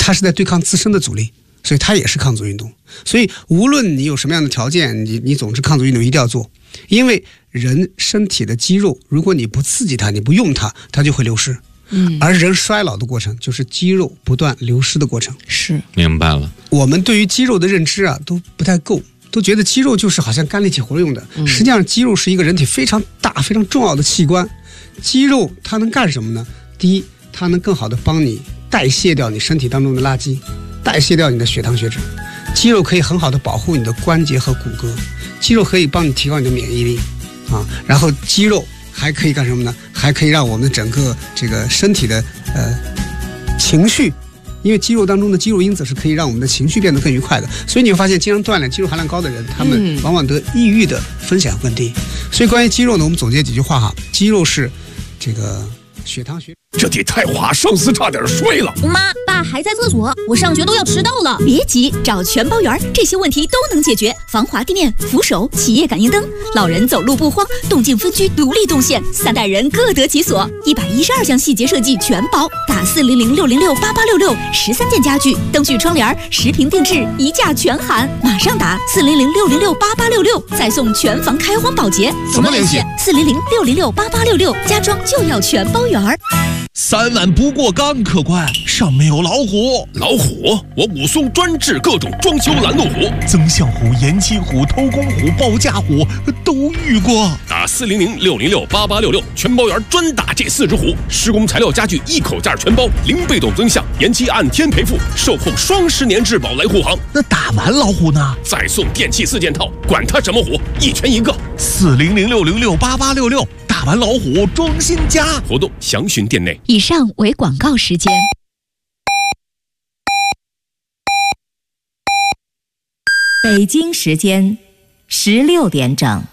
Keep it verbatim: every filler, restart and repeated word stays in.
它是在对抗自身的阻力，所以它也是抗阻运动。所以无论你有什么样的条件，你你总之抗阻运动一定要做，因为人身体的肌肉，如果你不刺激它，你不用它，它就会流失。嗯，而人衰老的过程就是肌肉不断流失的过程。 是， 明白了。 我们对于肌肉的认知啊都不太够，都觉得肌肉就是好像干力气活用的。实际上，肌肉是一个人体非常大、非常重要的器官。肌肉它能干什么呢？第一，它能更好的帮你代谢掉你身体当中的垃圾，代谢掉你的血糖血脂。肌肉可以很好的保护你的关节和骨骼，肌肉可以帮你提高你的免疫力啊。然后肌肉还可以干什么呢？还可以让我们整个这个身体的呃情绪，因为肌肉当中的肌肉因子是可以让我们的情绪变得更愉快的。所以你会发现，经常锻炼、肌肉含量高的人，他们往往得抑郁的风险更低。所以关于肌肉呢，我们总结几句话哈：肌肉是这个血糖血。 这地太滑，上司差点摔了。 妈，爸还在厕所，我上学都要迟到了。 别急，找全包园，这些问题都能解决。防滑地面、扶手、企业感应灯，老人走路不慌，动静分居，独立动线，三代人各得其所。一百一十二项细节设计全包，打四零零六零六八八六六，十三件家具、灯具、窗帘，十平定制，一价全含。马上打四零零六零六八八六六，再送全房开荒保洁。 怎么联系？ 四零零六零六八八六六，家装就要全包园。 三碗不过岗，客官，上面有老虎。 老虎？我武松专治各种装修拦路虎， 增项虎、延期虎、偷工虎、报价虎都遇过。 打四零零六零六八八六六，全包园专打这四只虎。施工材料家具一口价全包，零被动增项，延期按天赔付，售后双十年质保来护航。 那打完老虎呢？ 再送电器四件套，管它什么虎，一拳一个。 四零零六零六八八六六，打完老虎装新家。 活动详询店内。 以上为广告时间。 北京时间十六点整。